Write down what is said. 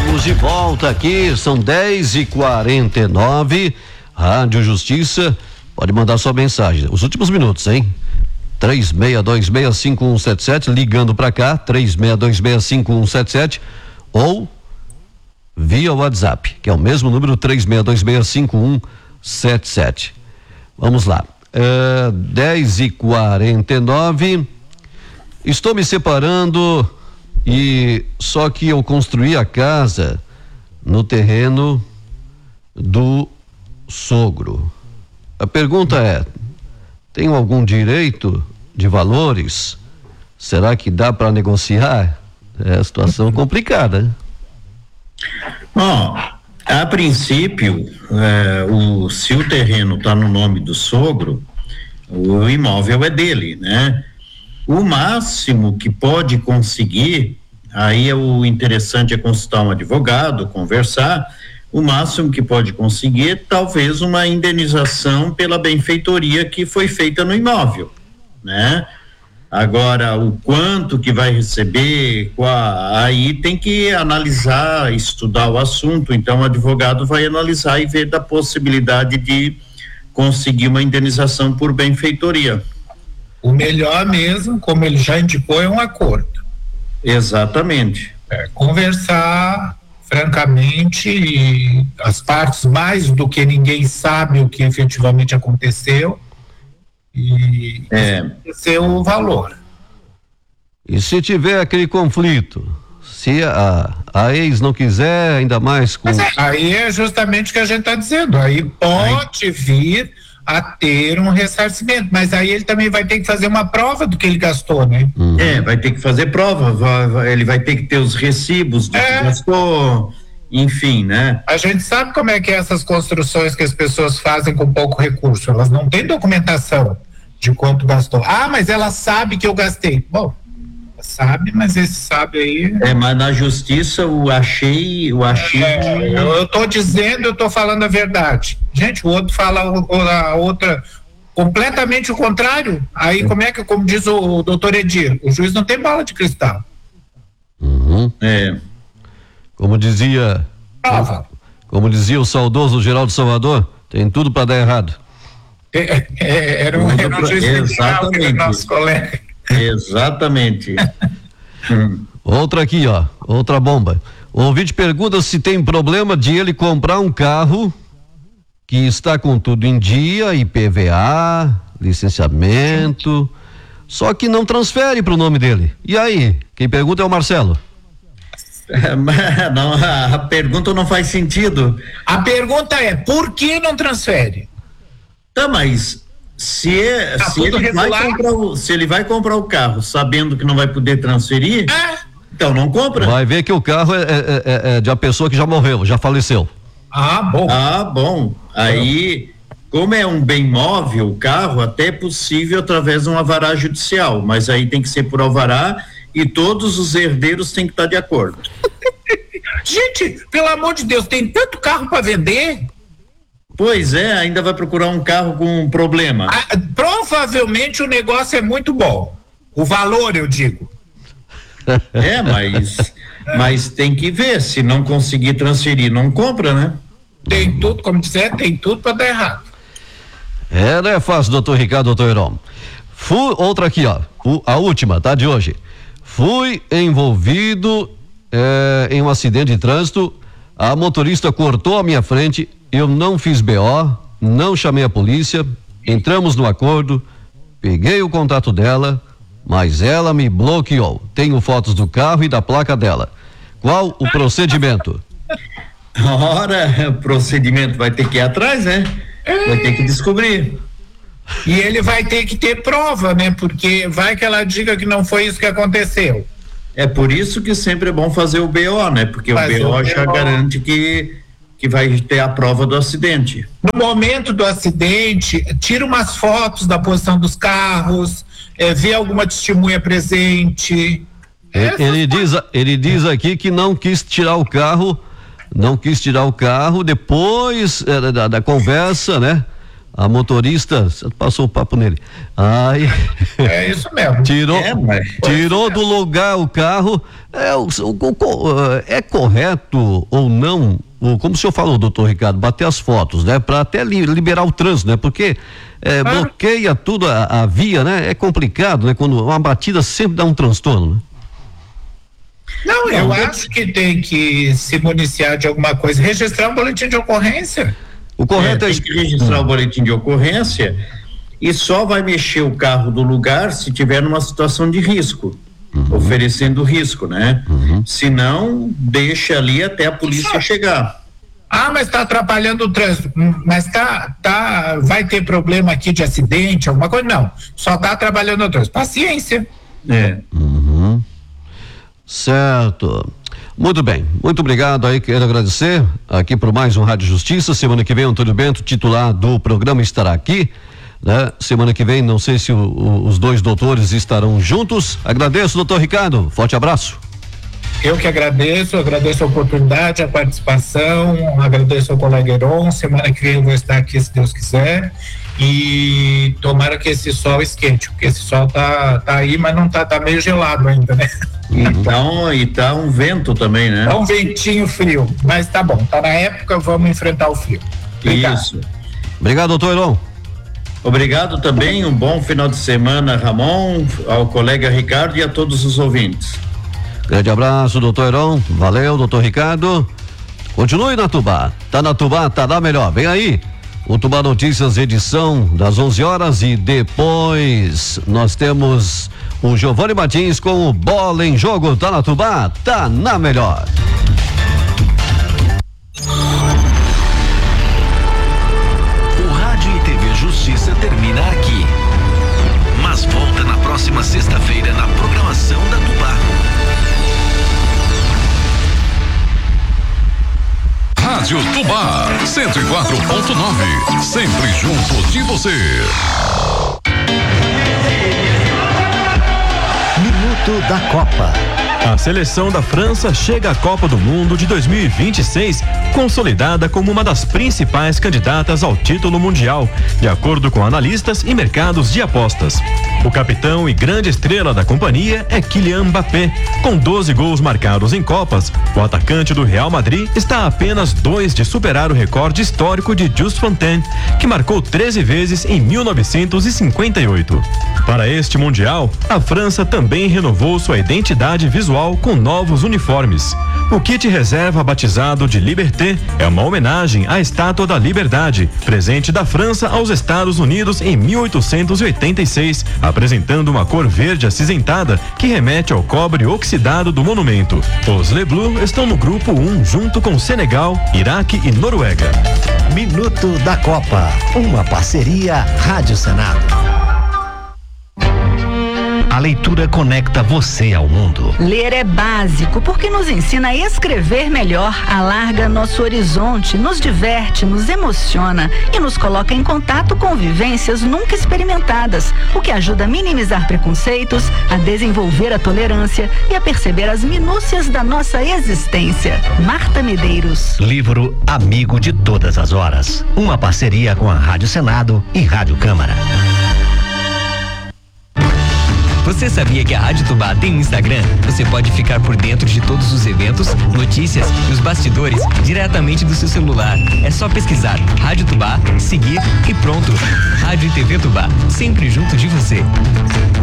Estamos de volta aqui, são 10h49, Rádio Justiça, pode mandar sua mensagem, os últimos minutos, hein? 36265177, ligando para cá, 36265177, ou via WhatsApp, que é o mesmo número, 36265177. Vamos lá, 10h49, estou me separando e só que eu construí a casa no terreno do sogro. A pergunta é: tenho algum direito de valores? Será que dá para negociar? É a situação complicada, né? Bom, a princípio, se o terreno está no nome do sogro, o imóvel é dele, né? O máximo que pode conseguir, aí o interessante é consultar um advogado, conversar. O máximo que pode conseguir, talvez uma indenização pela benfeitoria que foi feita no imóvel, né? Agora, o quanto que vai receber, aí tem que analisar, estudar o assunto. Então, o advogado vai analisar e ver da possibilidade de conseguir uma indenização por benfeitoria. O melhor mesmo, como ele já indicou, é um acordo. Exatamente. Conversar francamente, e as partes, mais do que ninguém sabe o que efetivamente aconteceu, e ser o valor. E se tiver aquele conflito, se a ex não quiser, ainda mais com... Aí é justamente o que a gente está dizendo, aí pode vir a ter um ressarcimento, mas aí ele também vai ter que fazer uma prova do que ele gastou, né? Vai ter que fazer prova, ele vai ter que ter os recibos do que gastou, enfim, né? A gente sabe como é que é essas construções que as pessoas fazem com pouco recurso, elas não têm documentação de quanto gastou. Ah, mas ela sabe que eu gastei. Bom, sabe, mas esse sabe aí... mas na justiça eu achei... eu tô dizendo, eu tô falando a verdade. Gente, o outro fala a outra completamente o contrário. Aí como diz o doutor Edir, o juiz não tem bola de cristal. Como dizia o saudoso Geraldo Salvador, tem tudo para dar errado. Era um juiz federal, que era nosso colega. Exatamente. Outra aqui, ó, outra bomba. O ouvinte pergunta se tem problema de ele comprar um carro que está com tudo em dia, IPVA, licenciamento, só que não transfere para o nome dele. E aí? Quem pergunta é o Marcelo. Não, a pergunta não faz sentido. A pergunta é: por que não transfere? Tá, mas se ele vai comprar o carro sabendo que não vai poder transferir, então não compra. Vai ver que o carro é de uma pessoa que já morreu, já faleceu. Bom. Aí, como é um bem móvel o carro, até é possível através de um alvará judicial, mas aí tem que ser por alvará e todos os herdeiros têm que estar de acordo. Gente, pelo amor de Deus, tem tanto carro para vender. Pois é, ainda vai procurar um carro com um problema. Provavelmente o negócio é muito bom. O valor, eu digo. Mas tem que ver, se não conseguir transferir, não compra, né? Tem tudo, como dizer, tem tudo para dar errado. Não é fácil, doutor Ricardo, doutor Heron. Outra aqui, ó, a última, tá, de hoje. Fui envolvido em um acidente de trânsito, a motorista cortou a minha frente, eu não fiz BO, não chamei a polícia, entramos no acordo, peguei o contato dela, mas ela me bloqueou. Tenho fotos do carro e da placa dela. Qual o procedimento? O procedimento vai ter que ir atrás, né? Vai ter que descobrir. E ele vai ter que ter prova, né? Porque vai que ela diga que não foi isso que aconteceu. É por isso que sempre é bom fazer o BO, né? Porque o BO já garante que vai ter a prova do acidente. No momento do acidente, tira umas fotos da posição dos carros, vê alguma testemunha presente. Ele diz aqui que não quis tirar o carro depois da conversa, né? A motorista passou o papo nele. Aí É isso mesmo. tirou do lugar o carro. É correto ou não? Como o senhor falou, doutor Ricardo, bater as fotos, né? Para até liberar o trânsito, né? Porque bloqueia tudo a via, né? É complicado, né? Quando uma batida sempre dá um transtorno, né? Não, eu acho que tem que se municiar de alguma coisa, registrar um boletim de ocorrência. O correto tem que registrar o boletim de ocorrência e só vai mexer o carro do lugar se tiver numa situação de risco, oferecendo risco, né? Se não, deixa ali até a polícia chegar. Mas está atrapalhando o trânsito, mas vai ter problema aqui de acidente, alguma coisa? Não, só está atrapalhando o trânsito. Paciência. Certo. Muito bem, muito obrigado aí, quero agradecer aqui por mais um Rádio Justiça. Semana que vem o Antônio Bento, titular do programa, estará aqui, né? Semana que vem, não sei se os dois doutores estarão juntos. Agradeço, doutor Ricardo, forte abraço. Eu que agradeço a oportunidade, a participação, agradeço ao colega Heron. Semana que vem eu vou estar aqui, se Deus quiser, e tomara que esse sol esquente, porque esse sol tá aí, mas não tá meio gelado ainda, né? Então, e tá um vento também, né? Tá um ventinho frio, mas tá bom, tá na época, vamos enfrentar o frio. Obrigado. Isso. Obrigado, doutor Heron. Obrigado também, um bom final de semana, Ramon, ao colega Ricardo e a todos os ouvintes. Grande abraço, doutor Heron, valeu, doutor Ricardo. Continue na Tubá, tá na melhor, vem aí. O Tubá Notícias, edição das 11 horas, e depois nós temos o Giovanni Martins com o Bola em Jogo. Tá na Tubá, tá na melhor. O Rádio e TV Justiça termina aqui, mas volta na próxima sexta-feira na programação da Tubá. Rádio Tubá 104.9, sempre junto de você. Minuto da Copa. A seleção da França chega à Copa do Mundo de 2026, consolidada como uma das principais candidatas ao título mundial, de acordo com analistas e mercados de apostas. O capitão e grande estrela da companhia é Kylian Mbappé. Com 12 gols marcados em Copas, o atacante do Real Madrid está a apenas 2 de superar o recorde histórico de Jules Fontaine, que marcou 13 vezes em 1958. Para este Mundial, a França também renovou sua identidade visual com novos uniformes. O kit reserva, batizado de Liberté, é uma homenagem à Estátua da Liberdade, presente da França aos Estados Unidos em 1886, apresentando uma cor verde acinzentada que remete ao cobre oxidado do monumento. Os Le Bleus estão no grupo 1 junto com Senegal, Iraque e Noruega. Minuto da Copa, uma parceria Rádio Senado. A leitura conecta você ao mundo. Ler é básico porque nos ensina a escrever melhor, alarga nosso horizonte, nos diverte, nos emociona e nos coloca em contato com vivências nunca experimentadas, o que ajuda a minimizar preconceitos, a desenvolver a tolerância e a perceber as minúcias da nossa existência. Marta Medeiros. Livro Amigo de Todas as Horas. Uma parceria com a Rádio Senado e Rádio Câmara. Você sabia que a Rádio Tubá tem um Instagram? Você pode ficar por dentro de todos os eventos, notícias e os bastidores diretamente do seu celular. É só pesquisar Rádio Tubá, seguir e pronto. Rádio e TV Tubá, sempre junto de você.